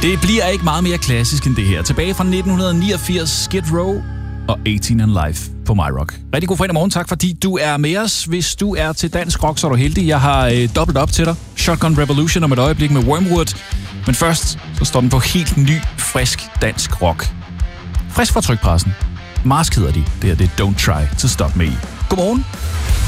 Det bliver ikke meget mere klassisk end det her. Tilbage fra 1989, Skid Row og 18 and Life på MyRock. Rigtig god fredag morgen, tak fordi du er med os. Hvis du er til dansk rock, så er du heldig. Jeg har dobbelt op til dig. Shotgun Revolution om et øjeblik med Wormwood. Men først, så står den på helt ny, frisk dansk rock. Frisk fra trykpressen. Mask hedder de. Det er Don't Try to Stop Me. Godmorgen.